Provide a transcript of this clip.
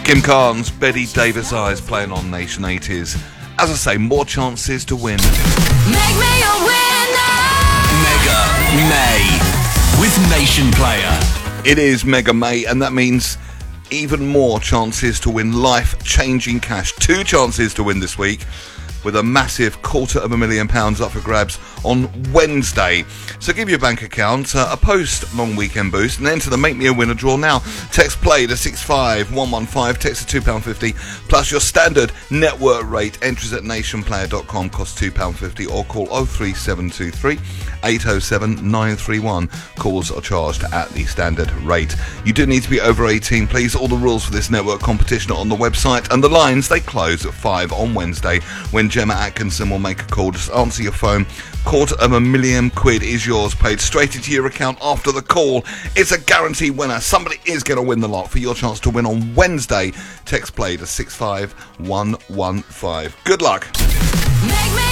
Kim Carnes, Betty Davis Eyes playing on Nation 80s. As I say, more chances to win. Make me a winner! Mega May with Nation Player. It is Mega May, and that means even more chances to win life-changing cash. 2 chances to win this week, with a massive £250,000 up for grabs on Wednesday. So give your bank account a post-long weekend boost and enter the Make Me a Winner draw now. Text play to 65115, text to £2.50, plus your standard network rate. Entries at nationplayer.com cost £2.50, or call 03723 807 931. Calls are charged at the standard rate. You do need to be over 18, please. All the rules for this network competition are on the website, and the lines, they close at 5 on Wednesday, when Gemma Atkinson will make a call. Just answer your phone. £250,000 is yours, paid straight into your account after the call. It's a guaranteed winner. Somebody is going to win the lot. For your chance to win on Wednesday, text play to 65115. Good luck. Make me